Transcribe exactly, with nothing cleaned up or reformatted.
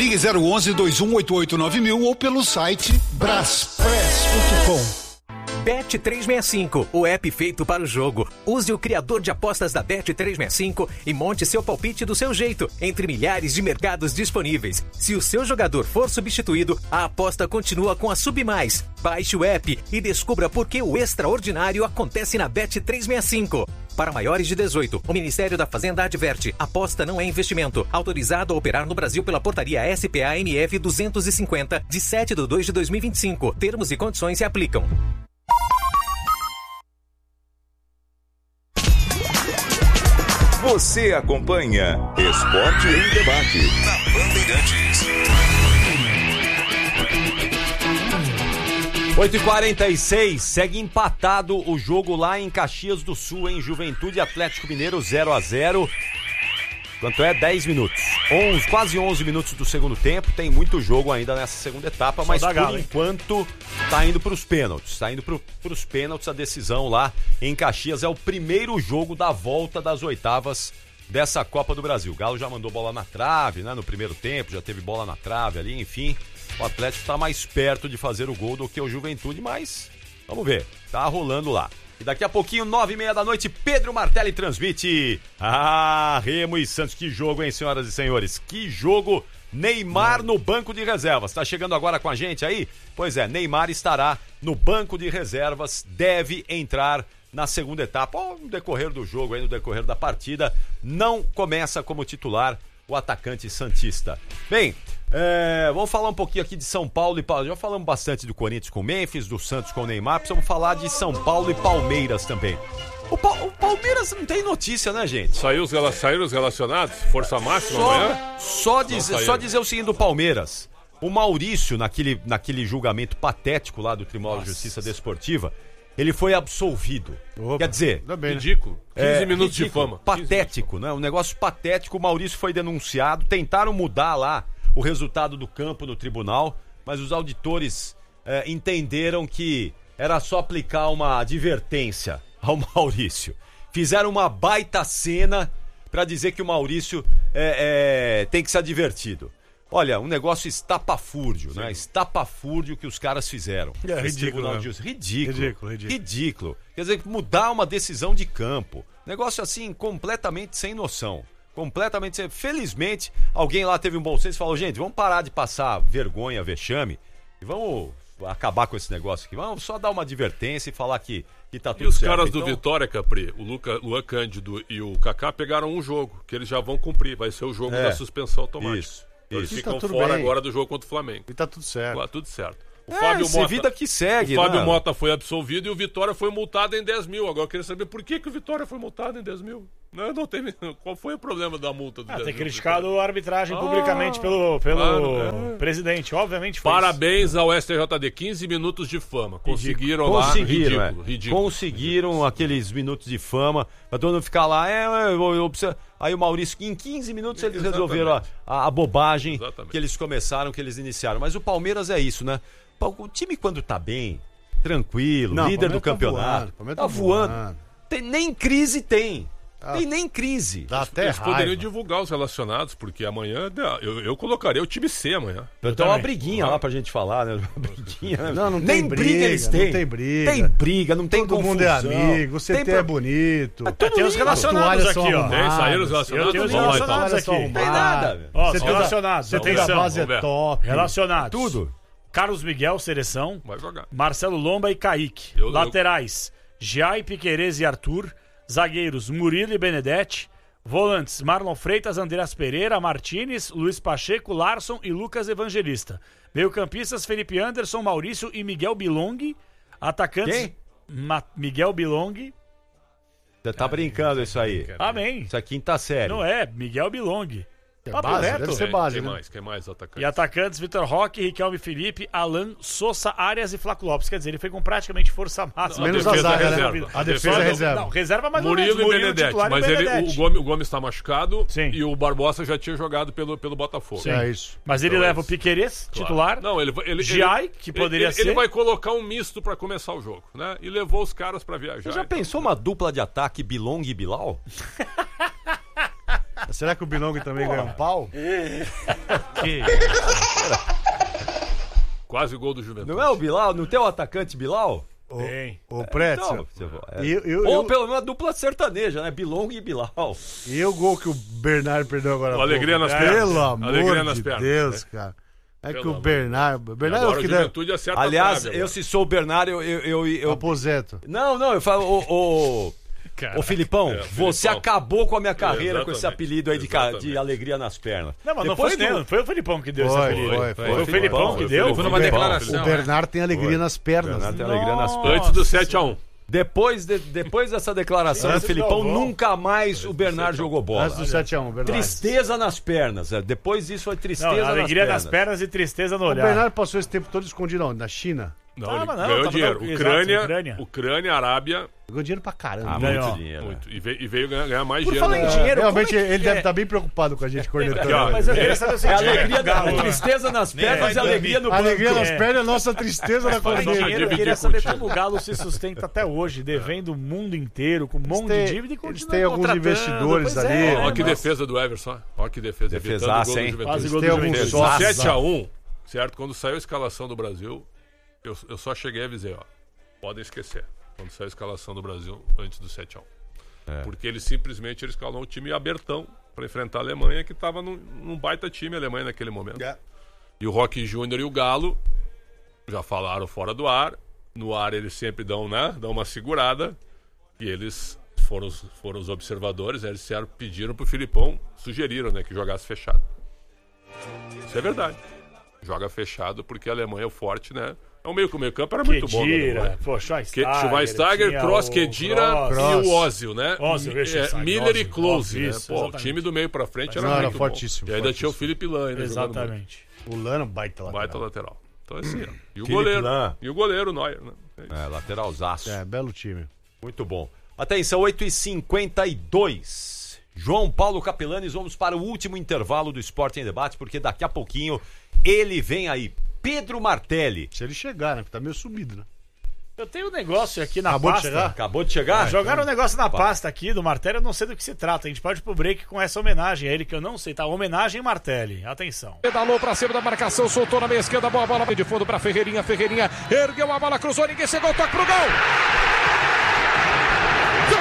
Ligue zero onze, dois um oito oito nove mil ou pelo site braspress ponto com. Bet trezentos e sessenta e cinco, o app feito para o jogo. Use o criador de apostas da Bet trezentos e sessenta e cinco e monte seu palpite do seu jeito, entre milhares de mercados disponíveis. Se o seu jogador for substituído, a aposta continua com a Submais. Baixe o app e descubra por que o extraordinário acontece na Bet trezentos e sessenta e cinco. Para maiores de dezoito, o Ministério da Fazenda adverte: aposta não é investimento. Autorizado a operar no Brasil pela portaria S P A M F duzentos e cinquenta, de sete de dois de dois mil e vinte e cinco. Termos e condições se aplicam. Você acompanha Esporte em Debate na Bandeirantes. oito e quarenta e seis, segue empatado o jogo lá em Caxias do Sul, em Juventude Atlético Mineiro zero a zero. Quanto é? dez minutos. onze, quase onze minutos do segundo tempo. Tem muito jogo ainda nessa segunda etapa, Só mas por gala, enquanto tá indo para os pênaltis. Tá indo para os pênaltis a decisão lá em Caxias. É o primeiro jogo da volta das oitavas dessa Copa do Brasil. O Galo já mandou bola na trave, né? No primeiro tempo, já teve bola na trave ali, enfim. O Atlético está mais perto de fazer o gol do que o Juventude, mas vamos ver. Tá rolando lá. E daqui a pouquinho, nove e meia da noite, Pedro Martelli transmite. Ah, Remo e Santos, que jogo, hein, senhoras e senhores? Que jogo. Neymar no banco de reservas. Tá chegando agora com a gente aí? Pois é, Neymar estará no banco de reservas, deve entrar na segunda etapa, ou no decorrer do jogo, aí, no decorrer da partida. Não começa como titular o atacante santista. Bem, é, vamos falar um pouquinho aqui de São Paulo e Palmeiras. Já falamos bastante do Corinthians com o Memphis, do Santos com o Neymar. Precisamos falar de São Paulo e Palmeiras também. O, pa- o Palmeiras não tem notícia, né, gente? Saiu os, rela- saíram os relacionados? Força máxima só, amanhã? Só, dizer, só dizer o seguinte do Palmeiras. O Maurício, naquele, naquele julgamento patético lá do Tribunal de Justiça Desportiva, ele foi absolvido. Opa, Quer dizer, bem, ridículo. É, quinze minutos ridículo, de fama. Patético, né? Um negócio patético. O Maurício foi denunciado, tentaram mudar lá o resultado do campo no tribunal, mas os auditores é, entenderam que era só aplicar uma advertência ao Maurício. Fizeram uma baita cena para dizer que o Maurício é, é, tem que ser advertido. Olha, um negócio estapafúrdio, Sim. né? Estapafúrdio que os caras fizeram. É ridículo, né? ridículo. Ridículo, ridículo. Ridículo. Quer dizer, mudar uma decisão de campo. Negócio assim, completamente sem noção. Completamente sem... Felizmente, alguém lá teve um bom senso e falou, gente, vamos parar de passar vergonha, vexame, e vamos acabar com esse negócio aqui. Vamos só dar uma advertência e falar que, que tá tudo certo. E os certo. caras então... do Vitória, Capri, o Luca, Luan Cândido e o Kaká pegaram um jogo, que eles já vão cumprir. Vai ser o jogo é, da suspensão automática. Isso. Eles Isso. ficam tá fora bem. agora do jogo contra o Flamengo. E tá tudo certo. Tá tudo certo. O é, Fábio Mota, vida que segue, o Fábio né? Mota foi absolvido e o Vitória foi multado em dez mil. Agora eu queria saber por que, que o Vitória foi multado em dez mil. Não, não tem, qual foi o problema da multa do ah, dez tem mil? criticado a arbitragem ah, publicamente pelo, pelo claro, é. presidente, obviamente foi Parabéns isso. ao S T J D, quinze minutos de fama. Conseguiram ridículo. lá. Conseguiram, ridículo, é. ridículo. Conseguiram ridículo. aqueles minutos de fama, pra todo mundo ficar lá, é, eu, eu, eu preciso... Aí o Maurício, em quinze minutos eles Exatamente. resolveram a, a, a bobagem Exatamente. que eles começaram, que eles iniciaram. Mas o Palmeiras é isso, né? O time quando tá bem, tranquilo, Não, líder do campeonato, tá voando. Tá voando. voando. Tem, nem crise tem. Ah, tem nem crise. Dá até Eles raiva. poderiam divulgar os relacionados, porque amanhã eu, eu colocaria o time C amanhã. Eu tenho uma briguinha ah. lá pra gente falar, né? Uma briguinha, né? Não, não nem tem briga, briga eles têm. Não tem briga. Tem briga, não tem Todo confusão. mundo é amigo, o C T tem é bonito. É tem os relacionados aqui, ó. Tem, saíram os relacionados. Eu tenho os relacionados aqui. Não tem nada. Ó, os relacionados. Você tem a base é top. Relacionados. Tudo. Carlos Miguel, seleção. Vai jogar. Marcelo Lomba e Kaique. Eu, Laterais, Giai, Piquerez e Arthur. Zagueiros, Murilo e Benedetti. Volantes, Marlon Freitas, Andreas Pereira, Martínez, Luiz Pacheco, Larson e Lucas Evangelista. Meio-campistas, Felipe Anderson, Maurício e Miguel Bilong. Atacantes, Quem? Ma- Miguel Bilong. Você tá brincando isso aí. Amém. Isso é quinta série. Não é, Miguel Bilong. É Papo base, reto. deve ser base, Quem né? mais? Quem mais atacantes? E atacantes, Vitor Roque, Riquelme Felipe, Alan, Sousa, Arias e Flaco Lopes. Quer dizer, ele foi com praticamente força máxima. Menos a zaga, né? A defesa é reserva. Não, reserva mais ou Murilo menos. e Benedetti. titular Mas e ele, Benedetti. o Gomes, o Gomes está machucado. Sim. E o Barbosa já tinha jogado pelo, pelo Botafogo. Sim. É isso. Mas ele Então, leva é o Piquerez, Claro. titular. Não, ele, ele, Giai, ele, que poderia ele, ser. Ele vai colocar um misto para começar o jogo, né? E levou os caras para viajar. Você já então. pensou uma dupla de ataque Bilong e Bilal? Será que o Bilong também ganhou um pau? Que... Quase o gol do Juventude. Não é o Bilal? Não tem o atacante Bilal? Tem. O Pretzel. Então, é. E, eu, Ou eu, pelo menos a dupla sertaneja, né? Bilong e Bilal. e o gol que o Bernardo perdeu agora? O alegria nas Pelo pernas. Pelo amor Alegria nas de pernas, Deus, né? cara. É Pelo que o amor. Bernardo... Bernardo é Agora o o que deve... Juventude acerta Aliás, a trave eu agora. se sou o Bernardo, eu... eu, eu, eu... Aposeto. Não, não, eu falo... O, o... Ô Filipão, É, você Filipão. acabou com a minha carreira com esse Exatamente. apelido aí de, ca- de Exatamente. alegria nas pernas. Não, mas Depois não foi, do- não foi o Felipão que deu esse Foi, apelido. foi, foi. Foi o Felipão que Foi o deu? Felipão. Foi numa O declaração. Bernardo tem alegria nas pernas. Bernardo tem né? alegria nas pernas. Antes do sete a um. Depois, de- depois dessa declaração do Antes do Filipão, Galvão. nunca mais o Bernardo jogou bola. Antes do sete a um, verdade. Tristeza nas pernas. é. Depois disso foi tristeza Não, alegria nas nas pernas. pernas e tristeza no O olhar. Bernardo passou esse tempo todo escondido onde? Na China. Não, Tava, ele não, ganhou tava dinheiro. dando- Ucrânia, exato, Ucrânia. Ucrânia, Arábia, Ganhou dinheiro pra caramba. Ah, Ganhou. muito dinheiro. muito. E veio, e veio ganhar, ganhar mais Por dinheiro. falar em né? dinheiro, Realmente como é que ele é? deve estar bem preocupado com a gente cornetando. Aqui, ó, ele. Mas eu queria saber o É a seguinte. alegria da Galo, tristeza nas pernas vai e a alegria no A alegria banco. nas É. pernas é a nossa tristeza na Falar em Vamos corneta. dinheiro, eu dividir queria saber contigo. como o Galo se sustenta até hoje, devendo o mundo inteiro, com um monte têm- de dívida e eles continua têm alguns contratando. investidores Pois ali. é, Olha que nossa. defesa do Everson. Olha que defesa. Defesaça, evitando o gol do hein? Juventude. Quase gol do Tem alguns Juventude. sócios. sete a um, certo? Quando saiu a escalação do Brasil, eu, eu só cheguei a avisar, ó. Podem esquecer. Quando saiu a escalação do Brasil antes do sete a um. Porque ele simplesmente ele escalou um time abertão para enfrentar a Alemanha, que estava num, num baita time, a Alemanha naquele momento. E o Roque Júnior e o Galo já falaram fora do ar. No ar eles sempre dão, né? Dão uma segurada. E eles foram, os- foram os observadores, né? Eles disseram, pediram pro Filipão, sugeriram, né? Que jogasse fechado. Isso é verdade. Joga fechado porque a Alemanha é o forte, né? É o meio que o meio campo era muito bom. Kedira, pô, Schweinsteiger, Que, Schweinsteiger, tinha Kroos, o Kedira Kroos. e o Ozil, né? Ozil, Mi- isso, é, isso, Miller e Ozil, Close, né? isso, Pô, o exatamente. time do meio pra frente era Não, era muito bom. fortíssimo, E ainda tinha o fortíssimo. Felipe Lan, né? jogando muito. Exatamente. O Lano, baita lá. Baita lateral. Então assim, ó. E o Felipe goleiro. Lan. E o goleiro, o Neuer, né? É isso. É, lateralzaço. É, belo time. Muito bom. Atenção, oito e cinquenta e dois. João Paulo Capelanes, vamos para o último intervalo do Esporte em Debate, porque daqui a pouquinho ele vem aí. Pedro Martelli. Se ele chegar, né? Porque tá meio subido, né? Eu tenho um negócio aqui na Acabou de pasta. chegar? Acabou de chegar? Jogaram um negócio na pasta aqui do Martelli, eu não sei do que se trata. A gente pode ir pro break com essa homenagem a ele, que eu não sei, tá? Homenagem Martelli. Atenção. Pedalou pra cima da marcação, soltou na meia esquerda, boa bola de fundo pra Ferreirinha. Ferreirinha ergueu a bola, cruzou, ninguém chegou, toque pro gol!